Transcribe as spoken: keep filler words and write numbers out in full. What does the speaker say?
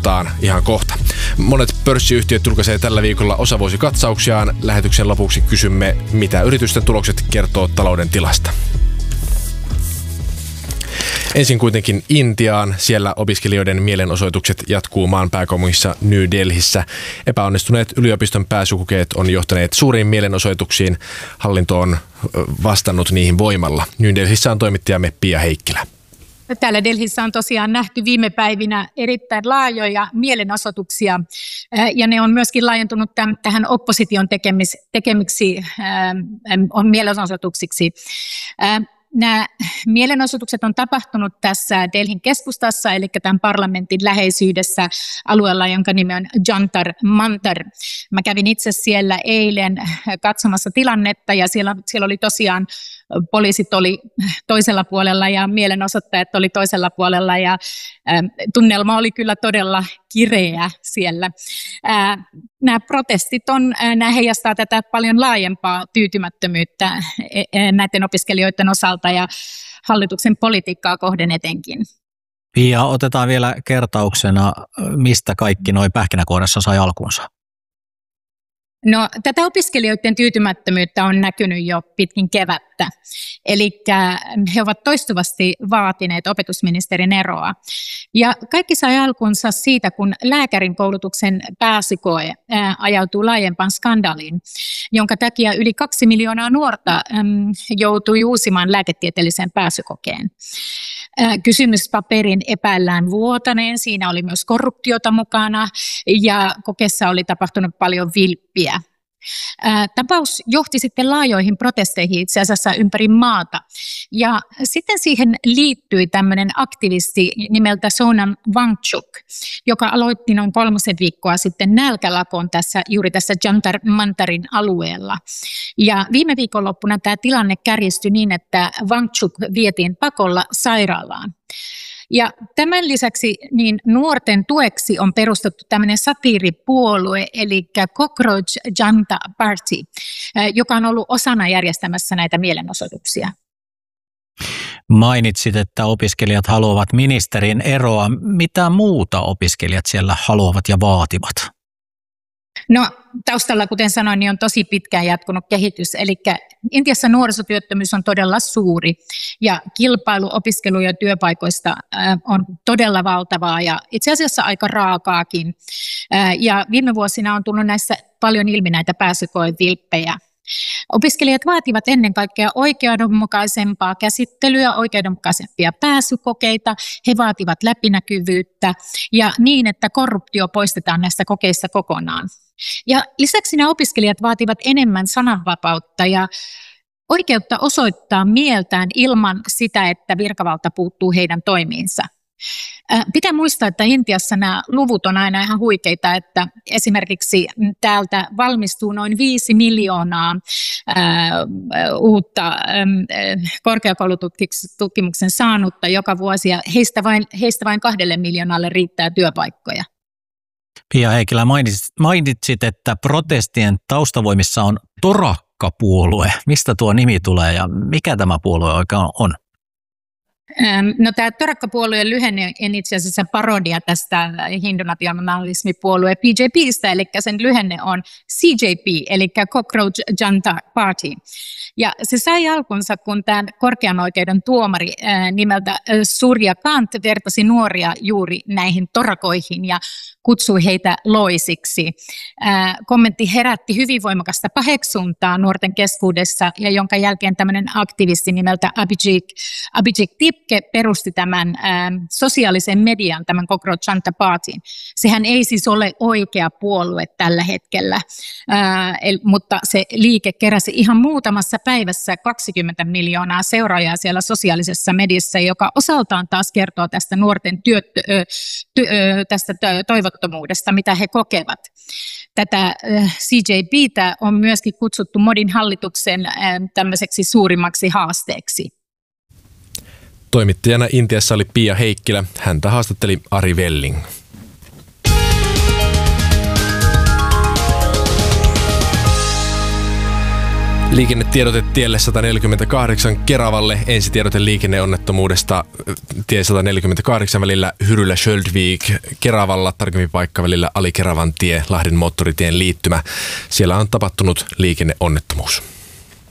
puhutaan ihan kohta. Monet pörssiyhtiöt julkaisee tällä viikolla osavuosikatsauksiaan. Lähetyksen lopuksi kysymme, mitä yritysten tulokset kertoo talouden tilasta. Ensin kuitenkin Intiaan. Siellä opiskelijoiden mielenosoitukset jatkuu maan pääkaupungissa New Delhissä. Epäonnistuneet yliopiston pääsykokeet on johtaneet suuriin mielenosoituksiin. Hallinto on vastannut niihin voimalla. New Delhissä on toimittajamme Pia Heikkilä. Täällä Delhissä on tosiaan nähty viime päivinä erittäin laajoja mielenosoituksia ja ne on myöskin laajentunut tähän opposition tekemis, tekemiksi on mielenosoituksiksi. Nämä mielenosoitukset on tapahtunut tässä Delhin keskustassa, eli tämän parlamentin läheisyydessä alueella, jonka nimi on Jantar Mantar. Mä kävin itse siellä eilen katsomassa tilannetta ja siellä, siellä oli tosiaan, poliisit oli toisella puolella ja mielenosoittajat oli toisella puolella ja ä, tunnelma oli kyllä todella kireä siellä. Ä, nämä protestit on, nämä heijastaa tätä paljon laajempaa tyytymättömyyttä ä, näiden opiskelijoiden osalta ja hallituksen politiikkaa kohden etenkin. Ja otetaan vielä kertauksena, mistä kaikki noi pähkinäkuoressa sai alkunsa. No, tätä opiskelijoiden tyytymättömyyttä on näkynyt jo pitkin kevättä. Eli he ovat toistuvasti vaatineet opetusministerin eroa. Ja kaikki sai alkunsa siitä, kun lääkärin koulutuksen pääsykoe ää, ajautuu laajempaan skandaaliin, jonka takia yli kaksi miljoonaa nuorta äm, joutui uusimaan lääketieteellisen pääsykokeen. Ää, kysymyspaperin epäillään vuotaneen, siinä oli myös korruptiota mukana ja kokeessa oli tapahtunut paljon vilppiä. Ää, tapaus johti sitten laajoihin protesteihin itse asiassa ympäri maata. Ja sitten siihen liittyi tämmöinen aktivisti nimeltä Sonam Wangchuk, joka aloitti noin kolmosen viikkoa sitten nälkälakon tässä, juuri tässä Jantar Mantarin alueella. Ja viime viikonloppuna tämä tilanne kärjistyi niin, että Wangchuk vietiin pakolla sairaalaan. Ja tämän lisäksi niin nuorten tueksi on perustettu tämmöinen satiiripuolue, eli Cockroach Janta Party, joka on ollut osana järjestämässä näitä mielenosoituksia. Mainitsit, että opiskelijat haluavat ministerin eroa. Mitä muuta opiskelijat siellä haluavat ja vaativat? No taustalla, kuten sanoin, niin on tosi pitkään jatkunut kehitys. Eli Intiassa nuorisotyöttömyys on todella suuri ja kilpailu opiskelu- ja työpaikoista on todella valtavaa ja itse asiassa aika raakaakin. Ja viime vuosina on tullut näissä paljon ilmi näitä pääsykoevilppejä. Opiskelijat vaativat ennen kaikkea oikeudenmukaisempaa käsittelyä, oikeudenmukaisempia pääsykokeita. He vaativat läpinäkyvyyttä ja niin, että korruptio poistetaan näistä kokeista kokonaan. Ja lisäksi nämä opiskelijat vaativat enemmän sananvapautta ja oikeutta osoittaa mieltään ilman sitä, että virkavalta puuttuu heidän toimiinsa. Pitää muistaa, että Intiassa nämä luvut on aina ihan huikeita, että esimerkiksi täältä valmistuu noin viisi miljoonaa ää, uutta ää, korkeakoulututkimuksen saanutta joka vuosi ja heistä vain, heistä vain kahdelle miljoonalle riittää työpaikkoja. Pia Heikkilä, mainitsit, mainitsit, että protestien taustavoimissa on Torakka-puolue. Mistä tuo nimi tulee ja mikä tämä puolue oikein on? No tämä Torakka-puolueen lyhenne on itse asiassa parodia tästä hindunationalismipuolue P J P:stä, eli sen lyhenne on C J P, eli Cockroach Janta Party. Ja se sai alkunsa, kun tämän korkean oikeuden tuomari ää, nimeltä Surya Kant vertasi nuoria juuri näihin torakoihin ja kutsui heitä loisiksi. Ää, kommentti herätti hyvin voimakasta paheksuntaa nuorten keskuudessa, ja jonka jälkeen tämmöinen aktivisti nimeltä Abhijit, Abhijit Tipke perusti tämän ää, sosiaalisen median, tämän Cockroach Janta Partyn. Sehän ei siis ole oikea puolue tällä hetkellä, ää, el, mutta se liike keräsi ihan muutamassa päivässä kaksikymmentä miljoonaa seuraajaa siellä sosiaalisessa mediassa, joka osaltaan taas kertoo tästä nuorten työt, ö, ty, ö, tästä toivottomuudesta, mitä he kokevat. Tätä C J P:tä on myöskin kutsuttu Modin hallituksen tämmöiseksi suurimmaksi haasteeksi. Toimittajana Intiassa oli Pia Heikkilä. Häntä haastatteli Ari Velling. Liikennetiedote tielle sata neljäkymmentäkahdeksan Keravalle. Ensitiedote liikenneonnettomuudesta tie sata neljäkymmentäkahdeksan välillä Hyrylä-Sköldvik Keravalla, tarkemmin paikka välillä Ali-Keravan tie, Lahden moottoritien liittymä. Siellä on tapahtunut liikenneonnettomuus.